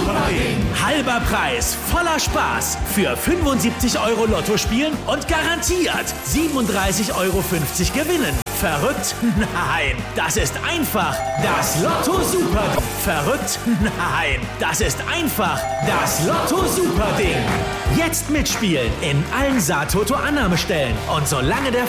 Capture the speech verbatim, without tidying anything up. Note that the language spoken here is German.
Superding. Halber Preis, voller Spaß. Für fünfundsiebzig Euro Lotto spielen und garantiert siebenunddreißig Euro fünfzig gewinnen. Verrückt? Nein, das ist einfach das Lotto Superding. Verrückt? Nein, das ist einfach das Lotto Superding. Jetzt mitspielen in allen Saartoto-Annahmestellen und solange der